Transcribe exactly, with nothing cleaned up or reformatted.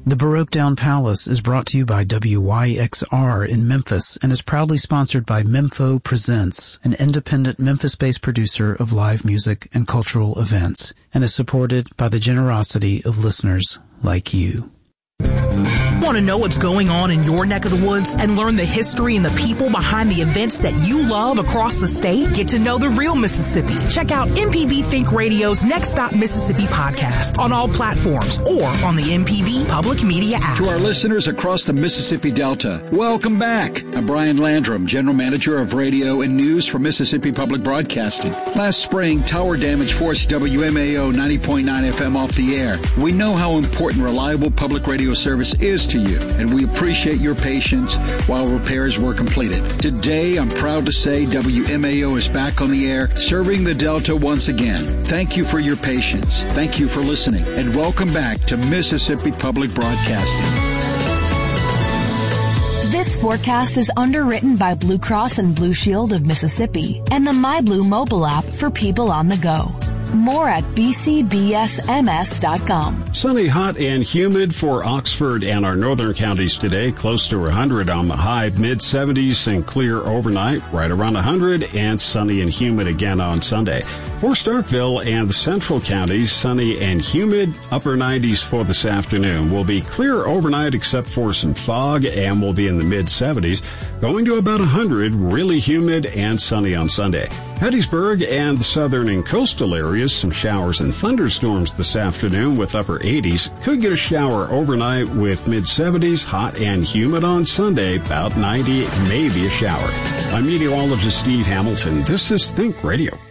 The Baroque Down Palace is brought to you by W Y X R in Memphis and is proudly sponsored by Mempho Presents, an independent Memphis-based producer of live music and cultural events, and is supported by the generosity of listeners like you. Want to know what's going on in your neck of the woods and learn the history and the people behind the events that you love across the state? Get to know the real Mississippi. Check out M P B Think Radio's Next Stop Mississippi podcast on all platforms or on the M P B Public Media app. To our listeners across the Mississippi Delta, welcome back. I'm Brian Landrum, General Manager of Radio and News for Mississippi Public Broadcasting. Last spring, tower damage forced W M A O ninety point nine F M off the air. We know how important reliable public radio service is to you, and we appreciate your patience while repairs were completed. Today, I'm proud to say W M A O is back on the air, serving the Delta once again. Thank you for your patience. Thank you for listening, and welcome back to Mississippi Public Broadcasting. This forecast is underwritten by Blue Cross and Blue Shield of Mississippi and the MyBlue mobile app for people on the go. More at b c b s m s dot com. Sunny, hot, and humid for Oxford and our northern counties today. Close to one hundred on the high, mid seventies and clear overnight. Right around one hundred and sunny and humid again on Sunday. For Starkville and the central counties, sunny and humid, upper nineties for this afternoon. We'll be clear overnight except for some fog, and we'll be in the mid seventies, going to about one hundred, really humid and sunny on Sunday. Hattiesburg and the southern and coastal areas, some showers and thunderstorms this afternoon with upper eighties. Could get a shower overnight with mid seventies, hot and humid on Sunday, about ninety, maybe a shower. I'm meteorologist Steve Hamilton. This is Think Radio.